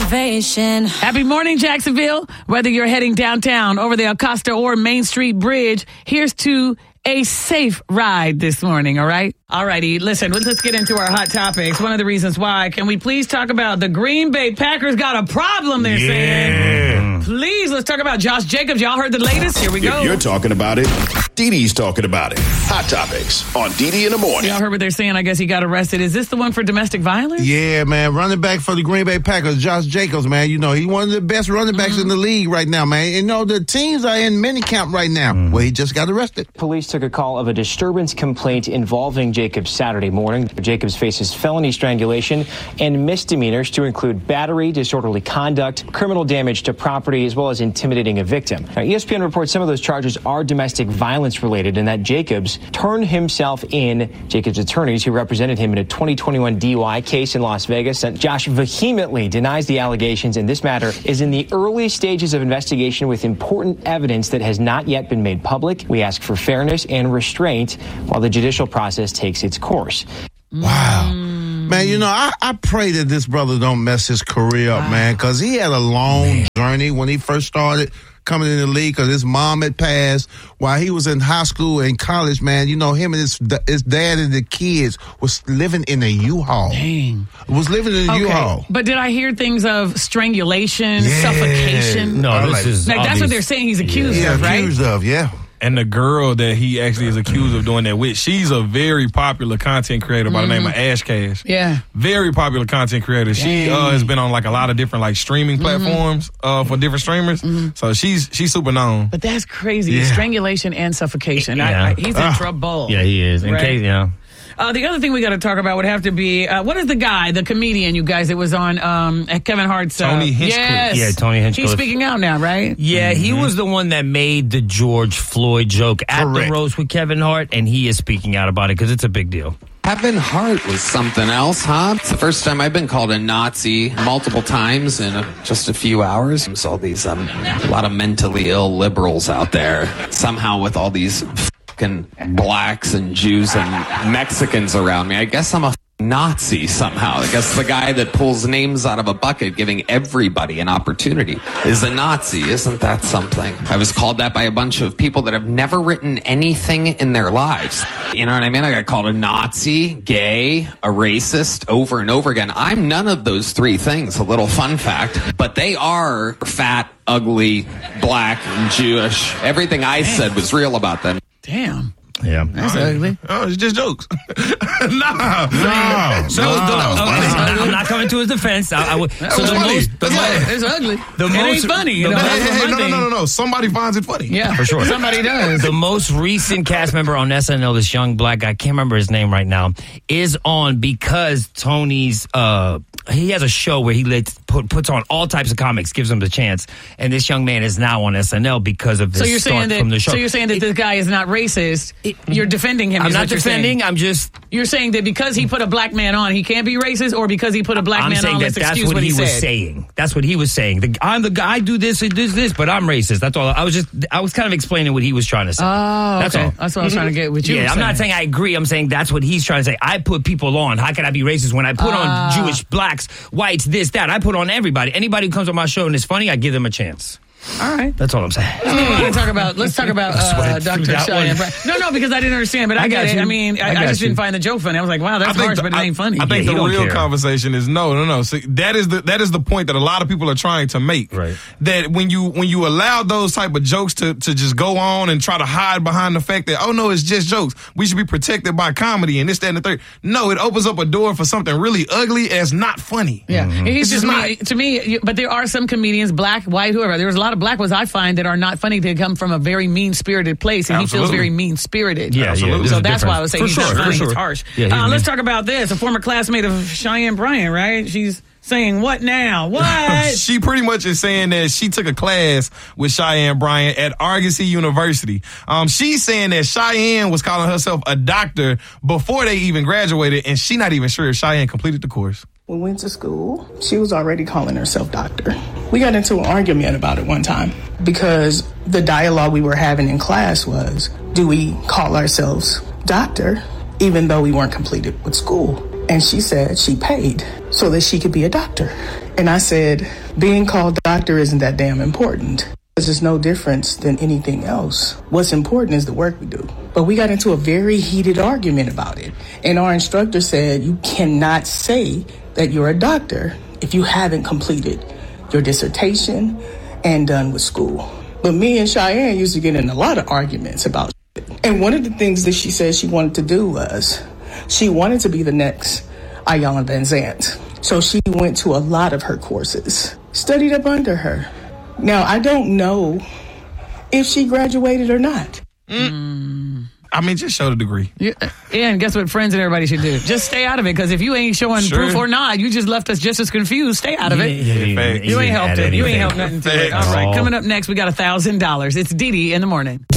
motivation. Happy morning, Jacksonville. Whether you're heading downtown, over the Acosta or Main Street Bridge, here's to a safe ride this morning, all right? All righty, listen, let's get into our hot topics. One of the reasons why, can we please talk about the Green Bay Packers got a problem, they're saying. Please, let's talk about Josh Jacobs. Y'all heard the latest? Here we go. If you're talking about it, Dee Dee's talking about it. Hot Topics on Dee Dee in the morning. Y'all heard what they're saying. I guess he got arrested. Is this the one for domestic violence? Yeah, man. Running back for the Green Bay Packers, Josh Jacobs, man. You know, he's one of the best running backs in the league right now, man. And, you know, the teams are in minicamp right now. Well, he just got arrested. Police took a call of a disturbance complaint involving Jacobs Saturday morning. Jacobs faces felony strangulation and misdemeanors to include battery, disorderly conduct, criminal damage to property, as well as intimidating a victim. Now, ESPN reports some of those charges are domestic violence related and that Jacobs turned himself in. Jacobs' attorneys who represented him in a 2021 DUI case in Las Vegas. Josh vehemently denies the allegations, and this matter is in the early stages of investigation with important evidence that has not yet been made public. We ask for fairness and restraint while the judicial process takes its course. Wow. Man, you know, I pray that this brother don't mess his career up, man, because he had a long journey when he first started coming in the league because his mom had passed while he was in high school and college, man. You know, him and his dad and the kids was living in a U-Haul. Dang. Was living in a U-Haul. But did I hear things of strangulation, suffocation? No, this is like, that's what they're saying he's accused of, right? Accused of, yeah. And the girl that he actually is accused of doing that with, she's a very popular content creator by the name of Ash Cash. Yeah. Very popular content creator. She has been on like a lot of different like streaming platforms for different streamers. So she's super known. But that's crazy. Strangulation and suffocation. Yeah. He's in trouble. Yeah, he is. In case, the other thing we got to talk about would have to be, what is the guy, the comedian, you guys, that was on Kevin Hart's... Tony Hinchcliffe. Yes. Yeah, Tony Hinchcliffe. He's speaking out now, right? Yeah, he was the one that made the George Floyd joke at the roast with Kevin Hart, and he is speaking out about it because it's a big deal. Kevin Hart was something else, huh? It's the first time I've been called a Nazi multiple times in just a few hours. There's all these, a lot of mentally ill liberals out there, somehow with all these blacks and Jews and Mexicans around me. I guess I'm a Nazi somehow. I guess the guy that pulls names out of a bucket giving everybody an opportunity is a Nazi. Isn't that something? I was called that by a bunch of people that have never written anything in their lives. You know what I mean? I got called a Nazi, gay, a racist over and over again. I'm none of those three things. A little fun fact, but they are fat, ugly, black, and Jewish. Everything I said was real about them. Damn. Yeah. That's ugly. Oh, it's just jokes. I'm not coming to his defense. It's ugly. It ain't funny. You know? No. Somebody finds it funny. Yeah, for sure. Somebody does. The most recent cast member on SNL, this young black guy, I can't remember his name right now, is on because Tony's, he has a show where he puts on all types of comics, gives them the chance. And this young man is now on SNL because of his start from the show. So you're saying that this guy is not racist. You're defending him. I'm not defending. I'm just... You're saying that because he put a black man on, he can't be racist, or because he put a black man on, let's excuse what he said? Was saying. That's what he was saying. I'm the guy, I do this, but I'm racist. That's all. I was kind of explaining what he was trying to say. Oh, that's okay. all. That's what I was trying to get with you. Yeah, I'm not saying I agree. I'm saying that's what he's trying to say. I put people on. How can I be racist when I put on Jewish, blacks, whites, this, that? I put on everybody. Anybody who comes on my show and is funny, I give them a chance. All right. That's all I'm saying. Let's talk about Dr. Cheyenne Bryan. No, because I didn't understand, but I got it. I mean, I just didn't find the joke funny. I was like, wow, that's harsh, but it ain't funny. I think the real conversation is no. See, that is the point that a lot of people are trying to make. Right. That when you allow those type of jokes to just go on and try to hide behind the fact that, oh no, it's just jokes. We should be protected by comedy and this, that, and the third. No, it opens up a door for something really ugly as not funny. Yeah. He's just not to me, but there are some comedians, black, white, whoever. There's a lot of black ones I find that are not funny. They come from a very mean-spirited place, and he feels very mean-spirited. Yeah, absolutely. So that's why I was saying he's not funny. Sure. It's harsh. Yeah, let's talk about this. A former classmate of Cheyenne Bryan, right? She's saying, what now? What? She pretty much is saying that she took a class with Cheyenne Bryan at Argosy University. She's saying that Cheyenne was calling herself a doctor before they even graduated, and she's not even sure if Cheyenne completed the course. We went to school. She was already calling herself doctor. We got into an argument about it one time because the dialogue we were having in class was, do we call ourselves doctor even though we weren't completed with school? And she said she paid so that she could be a doctor. And I said, being called doctor isn't that damn important. There's no difference than anything else. What's important is the work we do. But we got into a very heated argument about it. And our instructor said, you cannot say that you're a doctor if you haven't completed your dissertation and done with school. But me and Cheyenne used to get in a lot of arguments about it. And one of the things that she said she wanted to do was she wanted to be the next Iyanla Vanzant. So she went to a lot of her courses, studied up under her. Now, I don't know if she graduated or not. I mean, just show the degree. Yeah, and guess what friends and everybody should do? Just stay out of it, because if you ain't showing proof or not, you just left us just as confused. Stay out of it. You ain't helped it. You ain't helped nothing to it. All right, coming up next, we got $1,000. It's Dee Dee in the morning.